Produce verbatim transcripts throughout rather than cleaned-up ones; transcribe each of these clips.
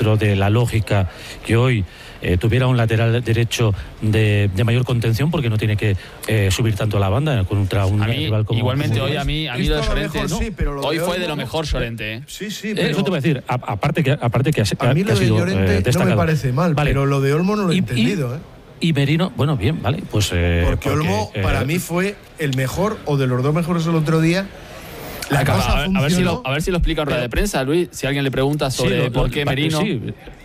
dentro de la lógica que hoy eh, tuviera un lateral derecho de, de mayor contención, porque no tiene que eh, subir tanto a la banda contra un a mí, rival como igualmente como hoy a mí, a mí lo de Llorente, mejor, ¿no? sí, pero lo hoy de fue hoy de lo no, mejor Llorente, ¿eh? Sí, sí, pero... Eso te voy a decir, a, aparte que, aparte que, ha, a mí que lo ha de sido Llorente eh, destacado. no me parece mal, vale. Pero lo de Olmo no lo he y, entendido, y, ¿eh? Y Merino, bueno, bien, vale, pues... Eh, porque, porque Olmo, eh, para mí, fue el mejor, o de los dos mejores el otro día. La Acá, cosa a, ver, a, ver si lo, a ver si lo explica en rueda de pero, prensa, Luis, si alguien le pregunta sobre sí, lo, por lo, qué Merino... Sí.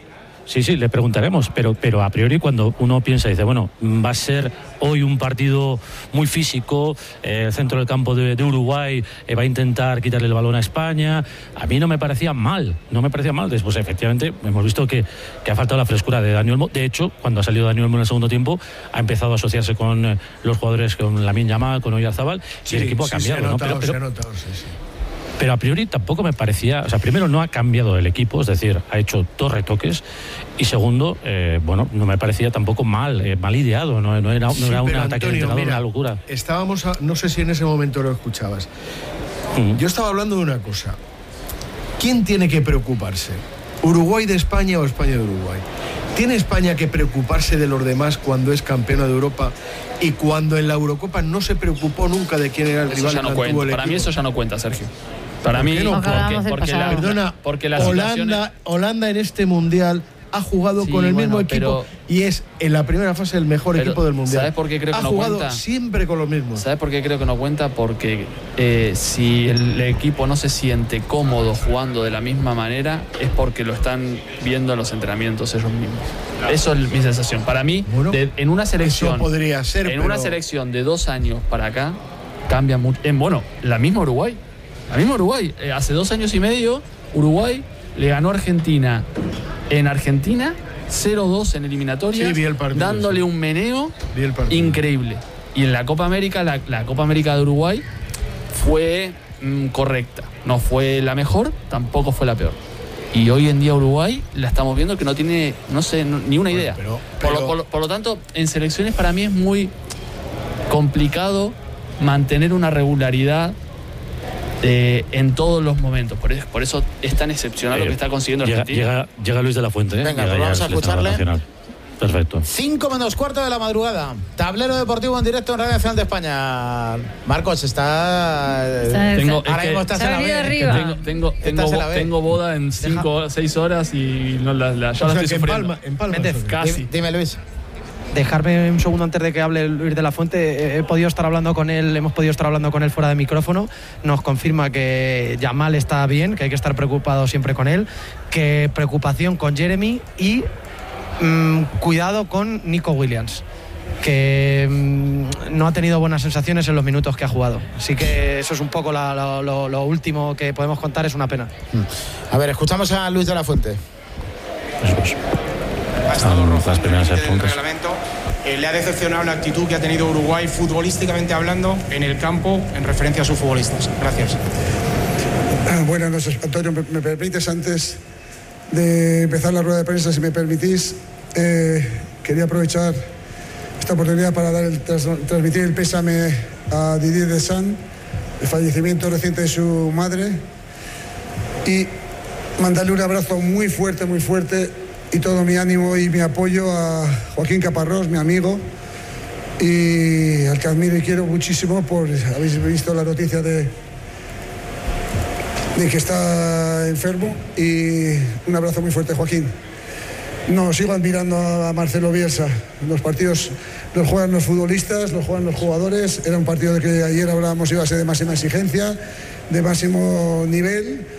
Sí, sí, le preguntaremos, pero, pero a priori cuando uno piensa y dice, bueno, va a ser hoy un partido muy físico, eh, el centro del campo de, de Uruguay eh, va a intentar quitarle el balón a España, a mí no me parecía mal, no me parecía mal. Después, efectivamente, hemos visto que, que ha faltado la frescura de Dani Olmo. De hecho, cuando ha salido Dani Olmo en el segundo tiempo, ha empezado a asociarse con eh, los jugadores, con Lamine Yamal, con Oyarzabal, sí, y el equipo sí, ha cambiado. Se ha notado, ¿no? Pero, se ha notado, sí, sí. Pero a priori tampoco me parecía, o sea, primero no ha cambiado el equipo, es decir, ha hecho dos retoques, y segundo, eh, bueno, no me parecía tampoco mal, eh, mal ideado, no, no era, no sí, era un pero, ataque Antonio, de entrenador, mira, una locura. Estábamos, a, no sé si en ese momento lo escuchabas, mm. yo estaba hablando de una cosa, ¿quién tiene que preocuparse? ¿Uruguay de España o España de Uruguay? ¿Tiene España que preocuparse de los demás cuando es campeona de Europa y cuando en la Eurocopa no se preocupó nunca de quién era el eso rival? Ya no cuenta. Para mí eso ya no cuenta, Sergio. Para mí, no? porque, porque, la, Perdona, porque la Holanda, situación... Holanda en este mundial ha jugado sí, con el bueno, mismo equipo y es en la primera fase el mejor equipo del mundial. ¿Sabes por qué creo que ha no jugado cuenta? Siempre con los mismos. ¿Sabes por qué creo que no cuenta? Porque eh, si el equipo no se siente cómodo jugando de la misma manera, es porque lo están viendo en los entrenamientos ellos mismos. Eso es mi sensación. Para mí, bueno, de, en una selección, eso podría ser, en pero... una selección de dos años para acá cambia mucho. En bueno, la misma Uruguay, la misma Uruguay. Eh, hace dos años y medio Uruguay le ganó a Argentina en Argentina. cero dos en eliminatoria, sí, dándole sí. un meneo increíble. Y en la Copa América, la, la Copa América de Uruguay fue mmm, correcta. No fue la mejor, tampoco fue la peor. Y hoy en día Uruguay la estamos viendo que no tiene, no sé, no, ni una idea. Bueno, pero, pero... Por, lo, por, lo, por lo tanto, en selecciones para mí es muy complicado mantener una regularidad Eh, en todos los momentos. Por eso, por eso es tan excepcional eh, lo que está consiguiendo llega, Argentina. Llega, llega Luis de la Fuente. ¿eh? Venga, llega pues vamos a escucharle. Perfecto. cinco menos cuarto de la madrugada. Tablero deportivo en directo en Radio Nacional de España. Marcos, está. Tengo, ahora mismo estás en la B. Arriba. Tengo, tengo, tengo, bo, tengo boda en cinco, seis horas y no la, la, ya o la sea, estoy sufriendo. En Palma, en Palma Méndez, casi. Dime, dime, Luis. Dejarme un segundo antes de que hable Luis de la Fuente. He podido estar hablando con él, hemos podido estar hablando con él fuera de micrófono. Nos confirma que Yamal está bien, que hay que estar preocupado siempre con él, que preocupación con Jeremy y mmm, cuidado con Nico Williams, que mmm, no ha tenido buenas sensaciones en los minutos que ha jugado. Así que eso es un poco la, lo, lo, lo último que podemos contar, es una pena. A ver, escuchamos a Luis de la Fuente. Eso es. Ha estado rojo las primeras del reglamento. Eh, le ha decepcionado la actitud que ha tenido Uruguay futbolísticamente hablando en el campo en referencia a sus futbolistas. Gracias. Buenas noches, Antonio. ¿Me, me permites antes de empezar la rueda de prensa, si me permitís, eh, quería aprovechar esta oportunidad para dar el, tras, transmitir el pésame a Didier Deschamps, el fallecimiento reciente de su madre, y mandarle un abrazo muy fuerte, muy fuerte, y todo mi ánimo y mi apoyo a Joaquín Caparrós, mi amigo, y al que admiro y quiero muchísimo. Por habéis visto la noticia de, de que está enfermo, y un abrazo muy fuerte, Joaquín. No, sigo admirando a Marcelo Bielsa. Los partidos los juegan los futbolistas, los juegan los jugadores. Era un partido de que ayer hablábamos iba a ser de máxima exigencia, de máximo nivel,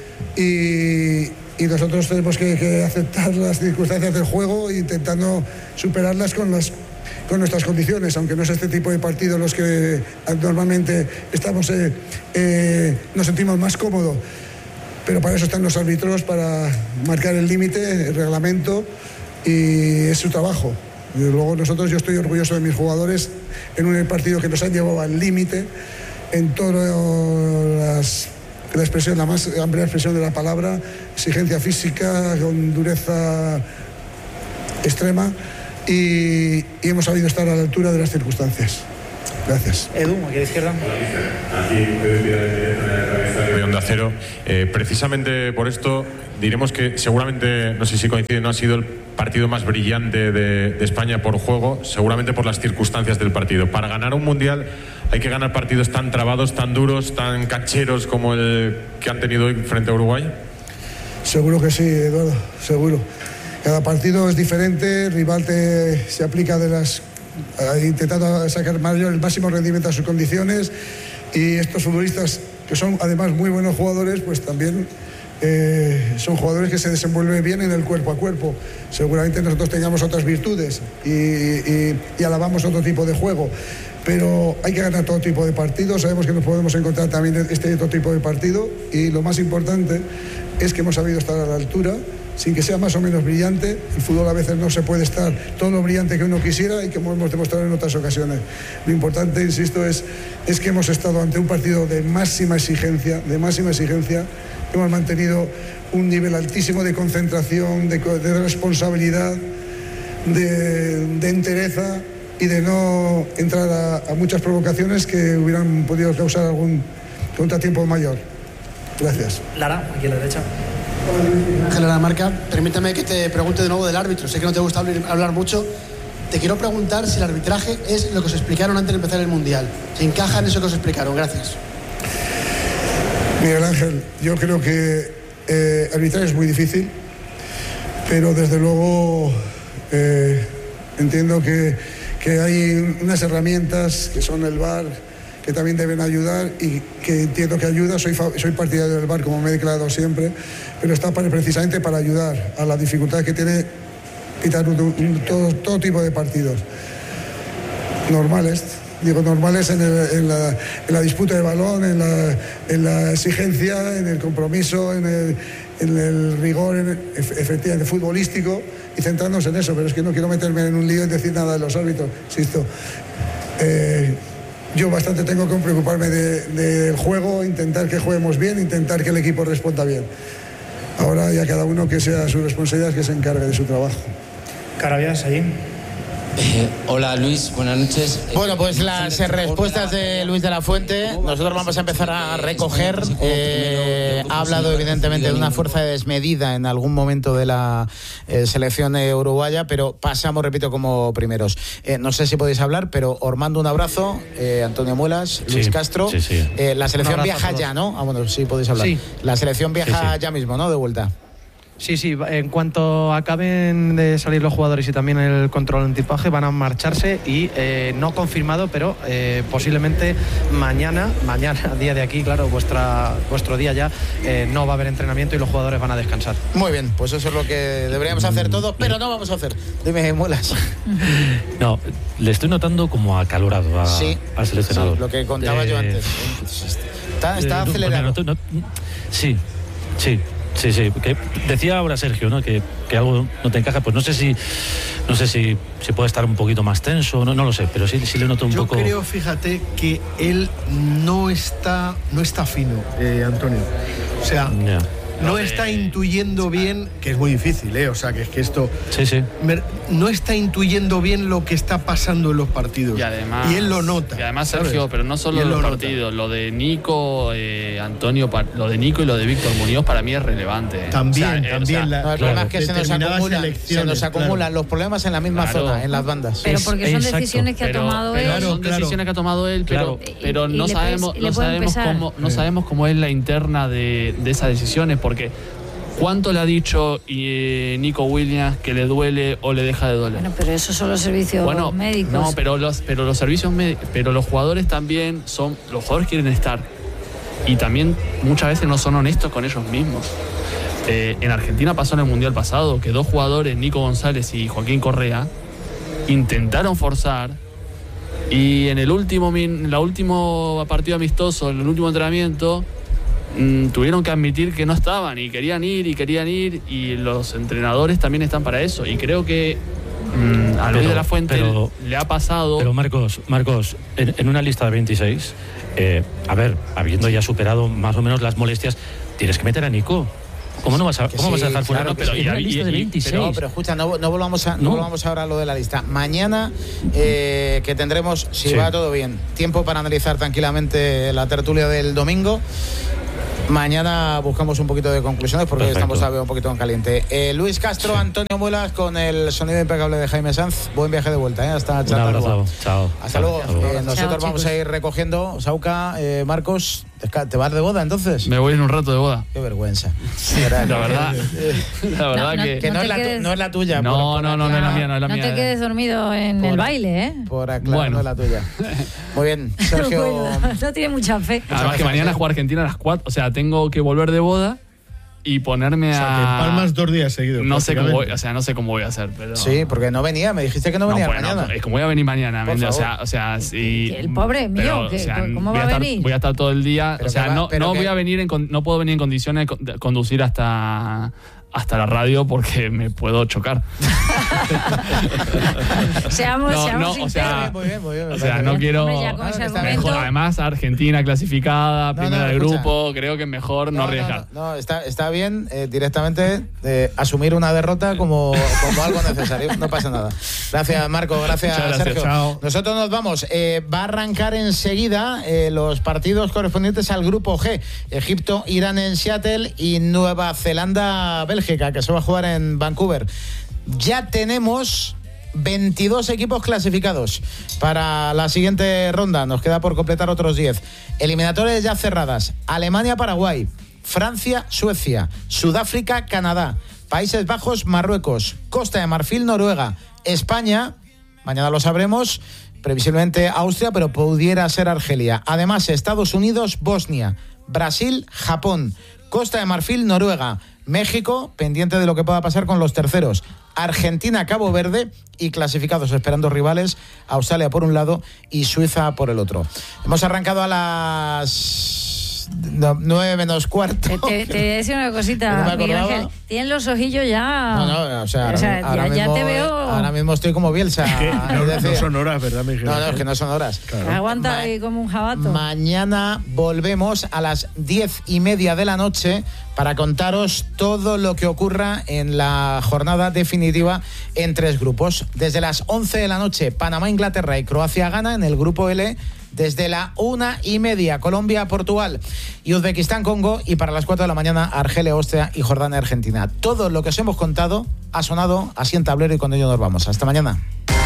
y y nosotros tenemos que, que aceptar las circunstancias del juego e intentando superarlas con, las, con nuestras condiciones, aunque no es este tipo de partidos los que normalmente estamos, eh, eh, nos sentimos más cómodos, pero para eso están los árbitros, para marcar el límite, el reglamento, y es su trabajo. Y luego nosotros, yo estoy orgulloso de mis jugadores en un partido que nos han llevado al límite en todas las... la expresión, la más amplia expresión de la palabra, exigencia física con dureza extrema, y, y hemos sabido estar a la altura de las circunstancias. Gracias. Edu, aquí a la izquierda. Onda Cero. Eh, precisamente por esto diremos que seguramente, no sé si coincide, no ha sido el partido más brillante de, de España por juego, seguramente por las circunstancias del partido. Para ganar un mundial hay que ganar partidos tan trabados, tan duros, tan cancheros como el que han tenido hoy frente a Uruguay. Seguro que sí, Eduardo, seguro. Cada partido es diferente, el rival te, se aplica de las, intentando sacar mayor, el máximo rendimiento a sus condiciones, y estos futbolistas, que son además muy buenos jugadores, pues también eh, son jugadores que se desenvuelven bien en el cuerpo a cuerpo. Seguramente nosotros tengamos otras virtudes y, y, y alabamos otro tipo de juego, pero hay que ganar todo tipo de partidos. Sabemos que nos podemos encontrar también este otro tipo de partido, y lo más importante es que hemos sabido estar a la altura, sin que sea más o menos brillante. El fútbol a veces no se puede estar todo lo brillante que uno quisiera, y como hemos demostrado en otras ocasiones. Lo importante, insisto, es, es que hemos estado ante un partido de máxima exigencia, de máxima exigencia. Hemos mantenido un nivel altísimo de concentración, de, de responsabilidad, de, de entereza, y de no entrar a, a muchas provocaciones que hubieran podido causar algún contratiempo mayor. Gracias. Lara, aquí a la derecha. Ángel de la Marca, permítame que te pregunte de nuevo del árbitro. Sé que no te gusta hablar mucho. Te quiero preguntar si el arbitraje es lo que os explicaron antes de empezar el Mundial. ¿Se encaja en eso que os explicaron? Gracias. Miguel Ángel, yo creo que eh, arbitrar es muy difícil, pero desde luego eh, entiendo que, que hay unas herramientas que son el V A R, que también deben ayudar, y que entiendo que ayuda. Soy, soy partidario del V A R, como me he declarado siempre, pero está para, precisamente para ayudar a la dificultad que tiene pitar un, un, todo, todo tipo de partidos normales. Digo normales en, el, en, la, en la disputa de balón, en la, en la exigencia, en el compromiso, en el, en el rigor, en el, efectivamente futbolístico, y centrarnos en eso. Pero es que no quiero meterme en un lío y decir nada de los árbitros, insisto. Eh, yo bastante tengo que preocuparme del de, de juego, intentar que juguemos bien, intentar que el equipo responda bien. Ahora ya cada uno que sea su responsabilidad, que se encargue de su trabajo. Carabias, ahí. Eh, hola Luis, buenas noches. Bueno, pues las respuestas de Luis de la Fuente, nosotros vamos a empezar a recoger. Eh, ha hablado evidentemente de una fuerza desmedida en algún momento de la eh, selección eh, uruguaya, pero pasamos, repito, como primeros. Eh, no sé si podéis hablar, pero os mando un abrazo, eh, Antonio Muelas, Luis sí, Castro. Sí, sí. Eh, la selección viaja ya, ¿no? Ah, bueno, sí podéis hablar. Sí. La selección viaja sí, sí. ya mismo, ¿no? De vuelta. Sí, sí, en cuanto acaben de salir los jugadores y también el control antipaje, van a marcharse, y eh, no confirmado, pero eh, posiblemente mañana, mañana, día de aquí, claro, vuestra, vuestro día ya, eh, no va a haber entrenamiento y los jugadores van a descansar. Muy bien, pues eso es lo que deberíamos hacer todos, pero no vamos a hacer. Dime, Muelas. No, le estoy notando como acalorado a, sí, al seleccionador. Sí, lo que contaba eh, yo antes. Está, está eh, acelerado. No, no, no, sí, sí. Sí, sí, que decía ahora Sergio, ¿no? Que, que algo no te encaja, pues no sé si no sé si, si puede estar un poquito más tenso, no, no lo sé, pero sí, sí le noto un Yo poco. Yo creo, fíjate, que él no está, no está fino, eh, Antonio. O sea, yeah. no está intuyendo bien, que es muy difícil, ¿eh? O sea, que es que esto... Sí, sí. No está intuyendo bien lo que está pasando en los partidos. Y además... Y él lo nota. Y además, Sergio, ¿sabes? Pero no solo los partidos, lo de Nico, eh, Antonio, lo de Nico y lo de Víctor Muñoz para mí es relevante. También, o sea, también. Eh, o sea, la, no, el problema es que se nos acumulan, se nos acumulan claro. los problemas en la misma claro. zona, en las bandas. Pero porque son Exacto. decisiones que pero, ha tomado pero él. Son decisiones claro. que ha tomado él, pero, claro. pero y, no y sabemos, le no sabemos cómo, no sí. sabemos cómo es la interna de, de esas decisiones, porque ¿cuánto le ha dicho eh, Nico Williams que le duele o le deja de doler? Bueno, pero esos son los servicios bueno, médicos. No, pero los, pero los servicios médicos, pero los jugadores también son, los jugadores quieren estar. Y también muchas veces no son honestos con ellos mismos. Eh, en Argentina pasó en el Mundial pasado que dos jugadores, Nico González y Joaquín Correa, intentaron forzar, y en el último, en la último partido amistoso, en el último entrenamiento, tuvieron que admitir que no estaban y querían ir y querían ir y los entrenadores también están para eso, y creo que mmm, a Luis pero, de la Fuente pero, le ha pasado. Pero Marcos, Marcos en, en una lista de veintiséis, eh, a ver, habiendo ya superado más o menos las molestias, tienes que meter a Nico. ¿Cómo no vas a, cómo sí, vas a dejar fuera? Claro, pero sí, y, una lista de veintiséis. Pero, pero escucha, no, no, volvamos a, no, no volvamos ahora a lo de la lista. Mañana, eh, que tendremos, si sí. va todo bien, tiempo para analizar tranquilamente la tertulia del domingo. Mañana buscamos un poquito de conclusiones porque Perfecto. estamos todavía un poquito en caliente. Eh, Luis Castro, sí. Antonio Muelas con el sonido impecable de Jaime Sanz. Buen viaje de vuelta, ¿eh? Hasta Un abrazo. Chao. Hasta luego. Chao. Eh, nosotros Chao, vamos chicos. a ir recogiendo. Sauca, eh, Marcos, ¿te vas de boda entonces? Me voy en un rato de boda. Qué vergüenza. La verdad, la verdad No, no, que... Que no, No es te la tu- quedes- no es la tuya. No, por- no, por no, no es la aclarar- mía, no es la No mía. te quedes dormido en Por- el baile, ¿eh? Por aclarar, Bueno. no es la tuya. Muy bien, Sergio. Bueno, no tiene mucha fe. Además que mañana juega Argentina a las cuatro, o sea, tengo que volver de boda y ponerme O sea, que a... palmas dos días seguidos. No sé cómo voy, prácticamente. o sea, no sé cómo voy a hacer, pero... Sí, porque no venía, me dijiste que no No, venía pues, no, mañana. es como voy a venir mañana, Por ¿me entiendes? o favor. sea, o sea, sí, El pobre mío, pero, que- o sea, ¿cómo voy va a estar, venir? Voy a estar todo el día, Pero o sea, que va- no, pero no que- voy a venir en, con- no puedo venir en condiciones de con- de conducir hasta hasta la radio porque me puedo chocar. Seamos, No, seamos no, o sinceros. sea, Muy bien, muy bien. me O sea, parece no bien. quiero. Hombre, ya con ese está argumento- Mejor, además, Argentina clasificada, No, primera no, de escucha. grupo, creo que es mejor no, arriesgar. No, no, está, está bien eh, directamente eh, asumir una derrota como, como algo necesario. No pasa nada. Gracias, Marco. Gracias, Muchas gracias, Sergio. chao. Nosotros nos vamos. Eh, va a arrancar enseguida eh, los partidos correspondientes al grupo G. Egipto, Irán en Seattle y Nueva Zelanda, Bélgica, que se va a jugar en Vancouver. Ya tenemos veintidós equipos clasificados para la siguiente ronda. Nos queda por completar otros diez. Eliminatorias ya cerradas. Alemania, Paraguay. Francia, Suecia. Sudáfrica, Canadá. Países Bajos, Marruecos. Costa de Marfil, Noruega. España, mañana lo sabremos, previsiblemente Austria, pero pudiera ser Argelia. Además, Estados Unidos, Bosnia. Brasil, Japón. Costa de Marfil, Noruega. México, pendiente de lo que pueda pasar con los terceros. Argentina, Cabo Verde y clasificados esperando rivales, Australia por un lado y Suiza por el otro. Hemos arrancado a las no, nueve menos cuarto. Te, te, te voy a decir una No cosita, me Miguel acordaba. Ángel. Tienen los ojillos ya. No, no, o sea, ahora, ahora ya, mismo, ya te veo. ahora mismo estoy como Bielsa. Que no, es decir, no son horas, ¿verdad, Miguel? no, no, es que no son horas. Claro. Aguanta Ma- ahí como un jabato. Mañana volvemos a las diez y media de la noche para contaros todo lo que ocurra en la jornada definitiva en tres grupos. Desde las once de la noche, Panamá, Inglaterra y Croacia gana en el grupo L. Desde la una y media, Colombia, Portugal y Uzbekistán, Congo. Y para las cuatro de la mañana, Argelia, Austria y Jordania, Argentina. Todo lo que os hemos contado ha sonado así en tablero y con ello nos vamos. Hasta mañana.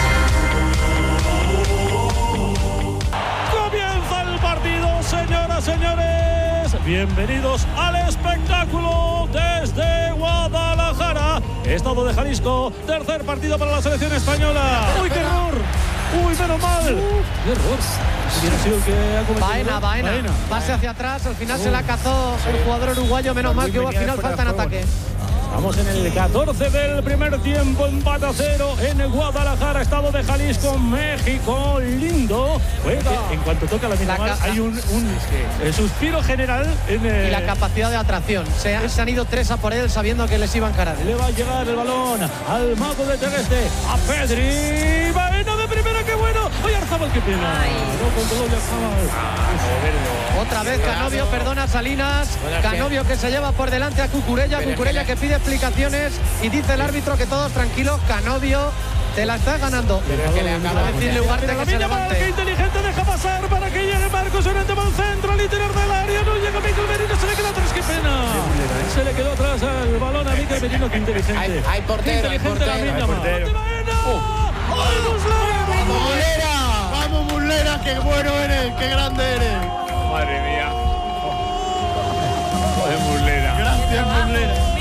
Comienza el partido, señoras, señores. Bienvenidos al espectáculo desde Guadalajara, estado de Jalisco. Tercer partido para la selección española. ¡Uy, qué error! ¡Uy, menos mal! ¡Qué error! Hubiera sido el que ha cometido Baena, error. Baena. Baena. Pase hacia atrás, al final se la cazó el jugador uruguayo, menos mal que hubo al final falta en ataque. Vamos en el catorce del primer tiempo, empate a cero en Guadalajara, estado de Jalisco, México, lindo. Juega. En cuanto toca la misma La ca- hay un, un eh, suspiro general en el... Y la capacidad de atracción. Se, ha- se han ido tres a por él sabiendo que les iba a encarar. Le va a llegar el balón al mago de Terrestre, a Pedri. Baena de primera, qué bueno. Oye, Arzabal, qué pena. No controló ya Arzabal. Otra vez Canovio, perdona Salinas. Canovio que se lleva por delante a Cucurella. Cucurella que pide explicaciones y dice el árbitro que todos tranquilos. Canovio, te la estás ganando. Pero que le acaba de decirle Ugarte que se levante. Qué inteligente, deja pasar para que llegue Marcos Llorente al centro, al interior del área. No llega Mikel Merino, se le quedó atrás, qué pena. Se le quedó atrás el balón a Mikel Merino, qué inteligente. Hay, hay portero, hay Inteligente la portero. misma. ¡Ay, Muslera! ¡Vamos, Muslera! ¡Vamos, Muslera! ¡Qué bueno eres! ¡Qué grande eres! Madre mía. Joder, Muslera. Gracias, Muslera.